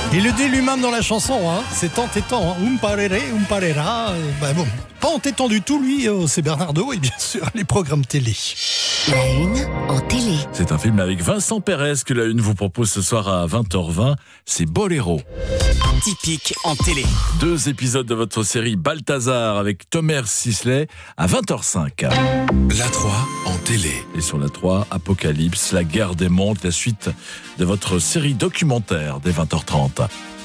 Et le dé lui-même dans la chanson, hein, c'est entêtant. Hein. Parera. Bon, pas entêtant du tout, lui, c'est Bernardo et bien sûr les programmes télé. La Une en télé. C'est un film avec Vincent Perez que La Une vous propose ce soir à 20h20. C'est Boléro. Typique en télé. 2 épisodes de votre série Balthazar avec Thomas Sisley à 20h05. La 3 en télé. Et sur la 3, Apocalypse, la guerre des mondes, la suite de votre série documentaire dès 20h30.